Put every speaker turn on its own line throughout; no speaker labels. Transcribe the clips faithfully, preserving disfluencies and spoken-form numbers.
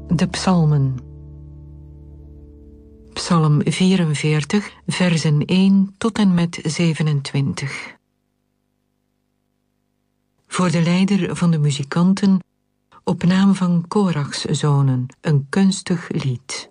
De psalmen. Psalm vierenveertig, versen één tot en met zevenentwintig. Voor de leider van de muzikanten, op naam van Korachs zonen, een kunstig lied.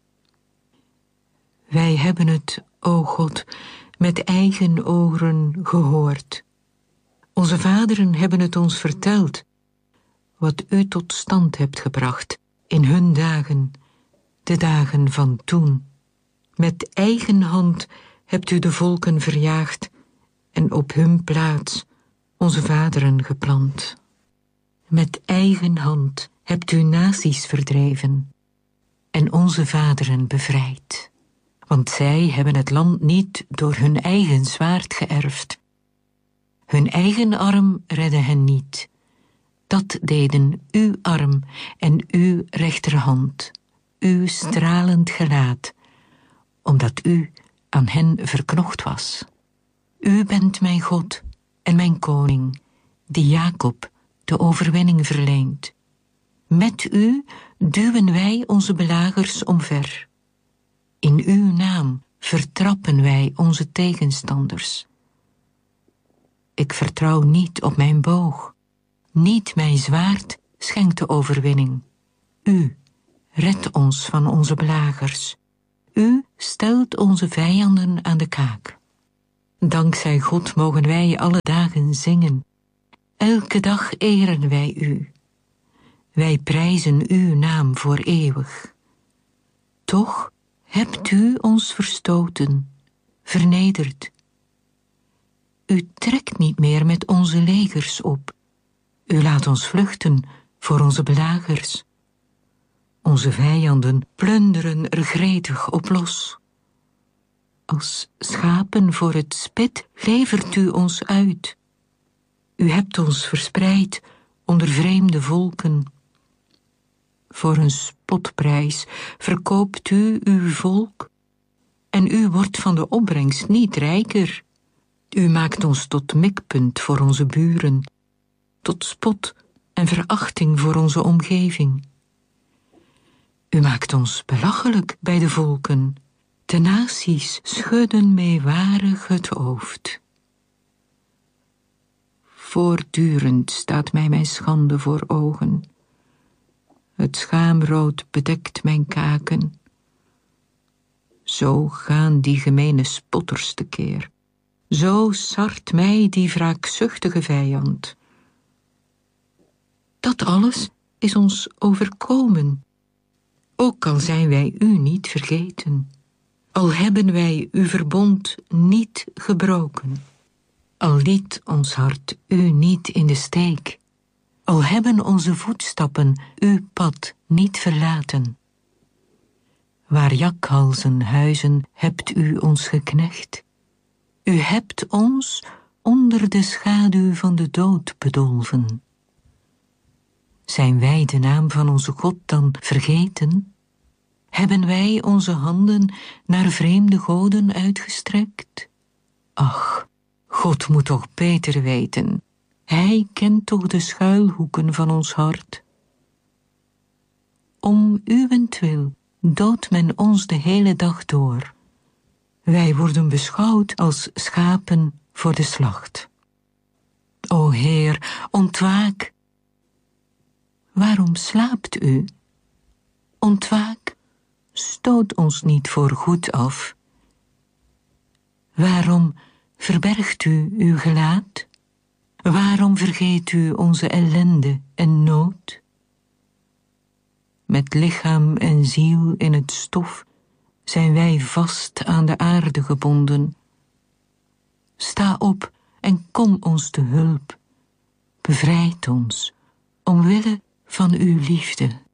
Wij hebben het, o God, met eigen oren gehoord. Onze vaderen hebben het ons verteld, wat u tot stand hebt gebracht in hun dagen, de dagen van toen. Met eigen hand hebt u de volken verjaagd en op hun plaats onze vaderen geplant. Met eigen hand hebt u naties verdreven en onze vaderen bevrijd. Want zij hebben het land niet door hun eigen zwaard geërfd. Hun eigen arm redde hen niet. Dat deden uw arm en uw rechterhand, uw stralend gelaat, omdat u aan hen verknocht was. U bent mijn God en mijn koning, die Jacob de overwinning verleent. Met u duwen wij onze belagers omver. In uw naam vertrappen wij onze tegenstanders. Ik vertrouw niet op mijn boog. Niet mijn zwaard schenkt de overwinning. U redt ons van onze belagers. U stelt onze vijanden aan de kaak. Dankzij God mogen wij alle dagen zingen. Elke dag eren wij u. Wij prijzen uw naam voor eeuwig. Toch hebt u ons verstoten, vernederd. U trekt niet meer met onze legers op. U laat ons vluchten voor onze belagers. Onze vijanden plunderen er gretig op los. Als schapen voor het spit levert u ons uit. U hebt ons verspreid onder vreemde volken. Voor een spotprijs verkoopt u uw volk. En u wordt van de opbrengst niet rijker. U maakt ons tot mikpunt voor onze buren, tot spot en verachting voor onze omgeving. U maakt ons belachelijk bij de volken. De naties schudden meewarig het hoofd. Voortdurend staat mij mijn schande voor ogen. Het schaamrood bedekt mijn kaken. Zo gaan die gemene spotters tekeer. Zo sart mij die wraakzuchtige vijand. Dat alles is ons overkomen. Ook al zijn wij u niet vergeten. Al hebben wij uw verbond niet gebroken. Al liet ons hart u niet in de steek. Al hebben onze voetstappen uw pad niet verlaten. Waar jakhalzen huizen hebt u ons geknecht. U hebt ons onder de schaduw van de dood bedolven. Zijn wij de naam van onze God dan vergeten? Hebben wij onze handen naar vreemde goden uitgestrekt? Ach, God moet toch beter weten. Hij kent toch de schuilhoeken van ons hart. Om uwentwil doodt men ons de hele dag door. Wij worden beschouwd als schapen voor de slacht. O Heer, ontwaak. Waarom slaapt u? Ontwaak, stoot ons niet voor goed af. Waarom verbergt u uw gelaat? Waarom vergeet u onze ellende en nood? Met lichaam en ziel in het stof zijn wij vast aan de aarde gebonden. Sta op en kom ons te hulp. Bevrijd ons, omwille van uw liefde.